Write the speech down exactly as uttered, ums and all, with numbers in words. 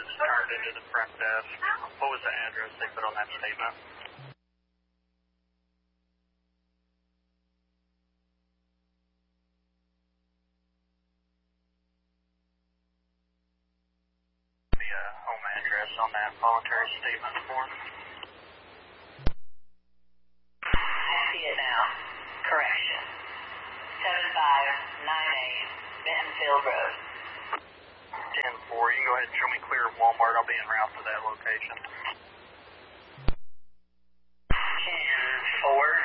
was turned into the front desk. What was the address they put on that statement? The uh, home address on that voluntary statement form. I see it now. Correction. seven five nine eight Bentonfield Road. ten four. You can go ahead and show me clear of Walmart. I'll be en route to that location. ten four.